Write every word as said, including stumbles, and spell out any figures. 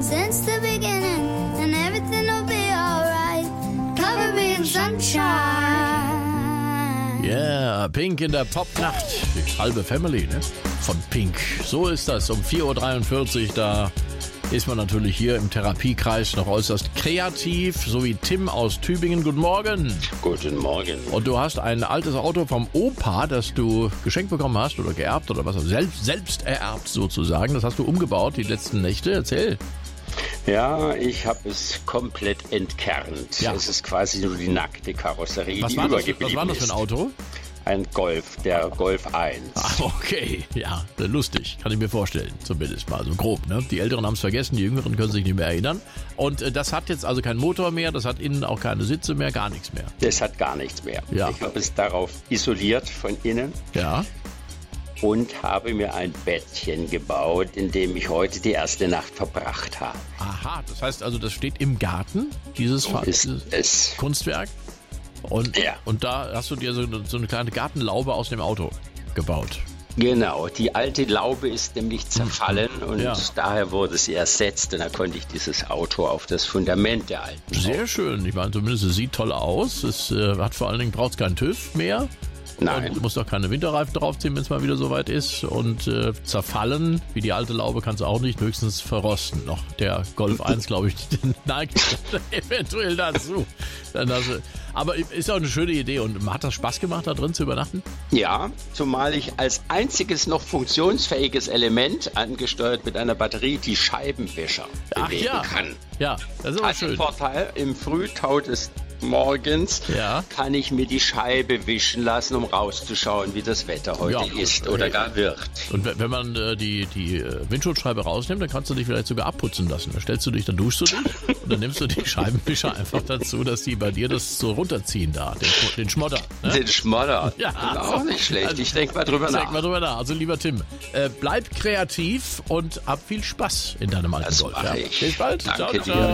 since the beginning, and everything will be alright. Cover me in sunshine. Yeah, Pink in der Popnacht. Die halbe Family, ne? Von Pink. So ist das um vier Uhr dreiundvierzig. Da ist man natürlich hier im Therapiekreis noch äußerst kreativ. So wie Tim aus Tübingen. Guten Morgen. Guten Morgen. Und du hast ein altes Auto vom Opa, das du geschenkt bekommen hast oder geerbt oder was, selbst, selbst ererbt sozusagen. Das hast du umgebaut die letzten Nächte. Erzähl. Ja, ich habe es komplett entkernt. Ja. Es ist quasi nur die nackte Karosserie, Was die war das, übergeblieben was war das für ein ist. Auto? Ein Golf, der Golf eins. Ach, okay. Ja, lustig. Kann ich mir vorstellen. Zumindest mal so grob. Ne? Die Älteren haben es vergessen, die Jüngeren können sich nicht mehr erinnern. Und äh, das hat jetzt also keinen Motor mehr, das hat innen auch keine Sitze mehr, gar nichts mehr. Das hat gar nichts mehr. Ja. Ich habe es darauf isoliert von innen Ja. und habe mir ein Bettchen gebaut, in dem ich heute die erste Nacht verbracht habe. Aha, das heißt also, das steht im Garten, dieses, Fa- Ist dieses es. Kunstwerk. Und, Ja. und da hast du dir so, so eine kleine Gartenlaube aus dem Auto gebaut. Genau, die alte Laube ist nämlich zerfallen und Ja. daher wurde sie ersetzt und da konnte ich dieses Auto auf das Fundament der alten Sehr schön. Ich meine, zumindest es sieht toll aus. Es äh, hat vor allen Dingen, braucht es keinen TÜV mehr. Nein. Und muss auch keine Winterreifen draufziehen, wenn es mal wieder soweit ist. Und äh, zerfallen, wie die alte Laube, kann es auch nicht, höchstens verrosten. Noch der Golf eins, glaube ich, neigt eventuell dazu. Dann hast du, aber ist auch eine schöne Idee. Und hat das Spaß gemacht, da drin zu übernachten? Ja, zumal ich als einziges noch funktionsfähiges Element, angesteuert mit einer Batterie, die Scheibenwischer Ach bewegen ja. kann. Ja, das ist aber Hat den schön. Vorteil, im Frühtau des Morgens Ja. kann ich mir die Scheibe wischen lassen, um rauszuschauen, wie das Wetter heute Ja, ist oder gar wird. Und wenn wenn man äh, die, die äh, Windschutzscheibe rausnimmt, dann kannst du dich vielleicht sogar abputzen lassen. Dann stellst du dich, dann duschst du dich und dann nimmst du die Scheibenwischer einfach dazu, dass die bei dir das so runterziehen da, den, Sch- den Schmodder. Ne? Den Schmodder. Ja, Das ist auch so. nicht schlecht. Also, Ich denke mal drüber Denk nach. mal drüber nach. Also lieber Tim, äh, bleib kreativ und hab viel Spaß in deinem alten Das Golf. mache Ja. ich. Bis bald. Danke ciao, dir. ciao.